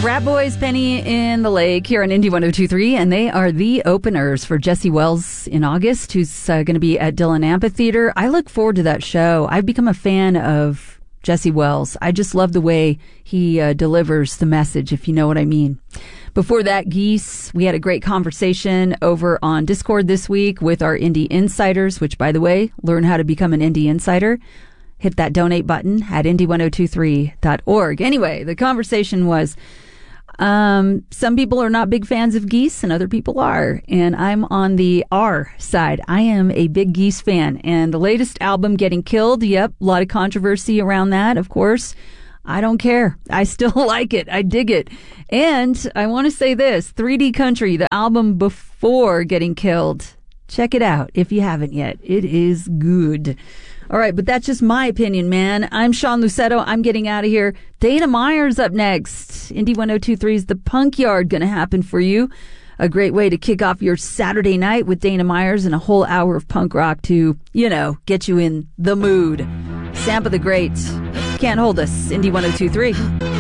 Rat Boys, Penny in the Lake here on Indie 102.3, and they are the openers for Jesse Wells in August, who's going to be at Dillon Amphitheater. I look forward to that show. I've become a fan of Jesse Wells. I just love the way he delivers the message, if you know what I mean. Before that, Geese, we had a great conversation over on Discord this week with our Indie Insiders, which, by the way, learn how to become an Indie Insider. Hit that donate button at indie1023.org. Anyway, the conversation was, some people are not big fans of Geese and other people are. And I'm on the R side. I am a big Geese fan. And the latest album, Getting Killed, yep, a lot of controversy around that, of course. I don't care. I still like it. I dig it. And I want to say this, 3D Country, the album before Getting Killed. Check it out if you haven't yet. It is good. All right, but that's just my opinion, man. I'm Sean Lucetto. I'm getting out of here. Dana Myers up next. Indie 102.3's The Punk Yard going to happen for you. A great way to kick off your Saturday night with Dana Myers and a whole hour of punk rock to, you know, get you in the mood. Sampa the Great. Can't hold us. Indie 102.3.